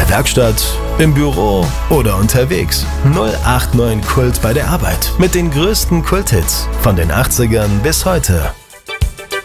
der Werkstatt, im Büro oder unterwegs. 089 Kult bei der Arbeit mit den größten Kulthits von den 80ern bis heute.